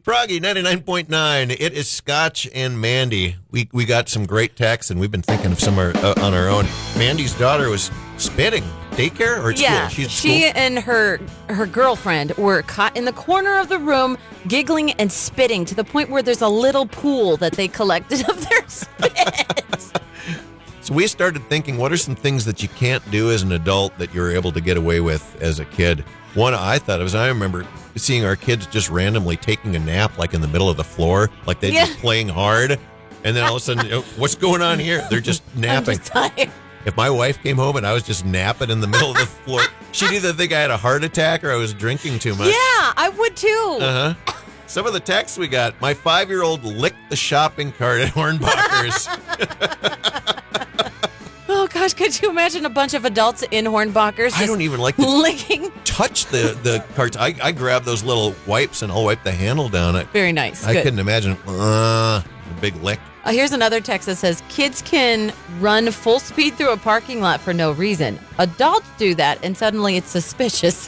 Froggy 99.9. It is Scotch and Mandy. We got some great texts, and we've been thinking of some on our own. Mandy's daughter was spitting. Daycare or at yeah, school? She and her girlfriend were caught in the corner of the room, giggling and spitting to the point where there's a little pool that they collected of their spit. So we started thinking, what are some things that you can't do as an adult that you're able to get away with as a kid? One I thought of, I remember seeing our kids just randomly taking a nap, like in the middle of the floor, like they'd be playing hard. And then all of a sudden, what's going on here? They're just napping. I'm just tired. If my wife came home and I was just napping in the middle of the floor, she'd either think I had a heart attack or I was drinking too much. Yeah, I would too. Uh-huh. Some of the texts we got, my 5-year-old licked the shopping cart at Hornbachers. Oh, gosh, could you imagine a bunch of adults in Hornbachers? I don't even like to licking. touch the carts. I grab those little wipes and I'll wipe the handle down. Very nice. I Good. couldn't imagine a big lick. Here's another text that says, kids can run full speed through a parking lot for no reason. Adults do that, and suddenly it's suspicious.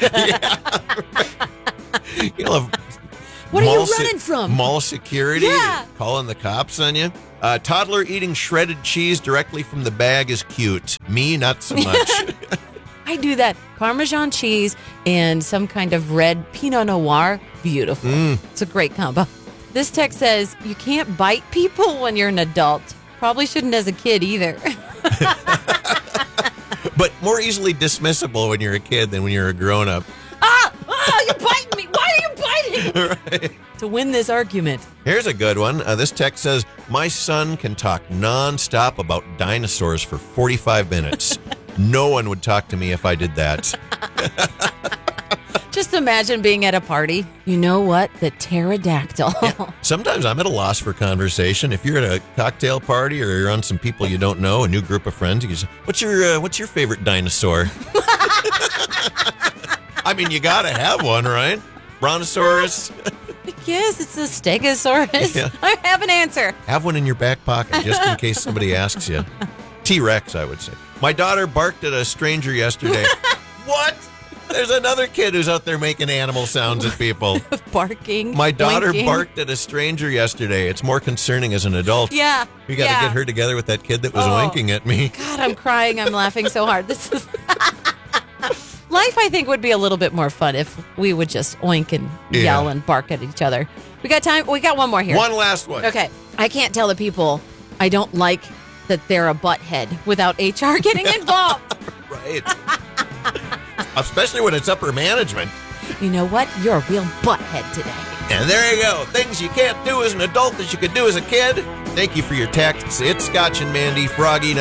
What are you running from? Mall security calling the cops on you. Toddler eating shredded cheese directly from the bag is cute. Me, not so much. I do that. Parmesan cheese and some kind of red Pinot Noir. Beautiful. It's a great combo. This text says, you can't bite people when you're an adult. Probably shouldn't as a kid either. But more easily dismissible when you're a kid than when you're a grown-up. You're biting me. Why are you biting? Right. To win this argument. Here's a good one. This text says, my son can talk nonstop about dinosaurs for 45 minutes. No one would talk to me if I did that. Just imagine being at a party. You know what? The pterodactyl. Yeah. Sometimes I'm at a loss for conversation. If you're at a cocktail party or you're on some people you don't know, a new group of friends, you can say, what's your favorite dinosaur? I mean, you got to have one, right? Brontosaurus? Yes, it's a stegosaurus. Yeah. I have an answer. Have one in your back pocket just in case somebody asks you. T-Rex, I would say. My daughter barked at a stranger yesterday. What? There's another kid who's out there making animal sounds at people. Barking. My daughter winking. barked at a stranger yesterday. It's more concerning as an adult. Yeah. We got to get her together with that kid that was winking at me. God, I'm crying. I'm laughing so hard. This is life. I think would be a little bit more fun if we would just oink and yell and bark at each other. We got time. We got one more here. One last one. Okay. I can't tell the people I don't like that they're a butthead without HR getting involved. Right. Especially when it's upper management. You know what? You're a real butthead today. And there you go. Things you can't do as an adult that you could do as a kid. Thank you for your texts. It's Scotch and Mandy, Froggy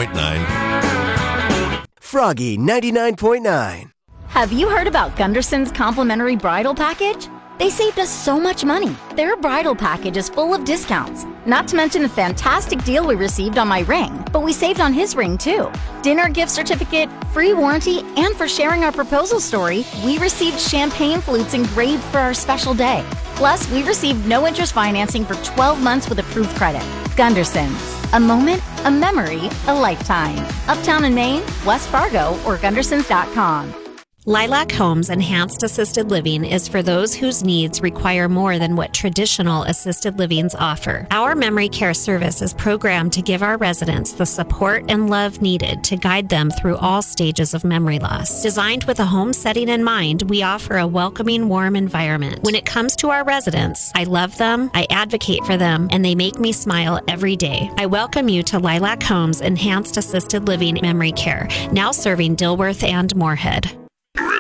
99.9. Froggy 99.9. Have you heard about Gunderson's complimentary bridal package? They saved us so much money. Their bridal package is full of discounts. Not to mention the fantastic deal we received on my ring, but we saved on his ring too. Dinner gift certificate, free warranty, and for sharing our proposal story, we received champagne flutes engraved for our special day. Plus, we received no interest financing for 12 months with approved credit. Gunderson's. A moment, a memory, a lifetime. Uptown in Maine, West Fargo, or Gundersons.com. Lilac Homes Enhanced Assisted Living is for those whose needs require more than what traditional assisted livings offer. Our memory care service is programmed to give our residents the support and love needed to guide them through all stages of memory loss. Designed with a home setting in mind, we offer a welcoming, warm environment. When it comes to our residents, I love them, I advocate for them, and they make me smile every day. I welcome you to Lilac Homes Enhanced Assisted Living Memory Care, now serving Dilworth and Moorhead.